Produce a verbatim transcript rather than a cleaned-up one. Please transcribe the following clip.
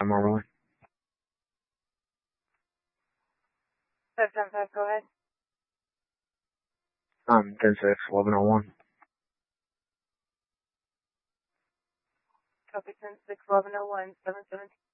I'm on rolling. five ten five, go ahead. Um, ten six, eleven oh one. Copy ten six, eleven oh one, seven seventeen.